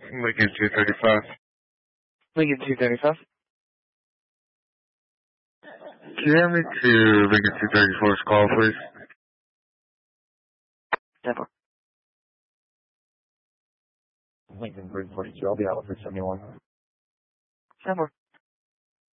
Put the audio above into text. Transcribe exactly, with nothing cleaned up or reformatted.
Lincoln two thirty-five. Lincoln two thirty-five. Can you have me to Lincoln two thirty-four's call, please? Denver. Lincoln three forty-two, I'll be out with three seventy-one. Denver.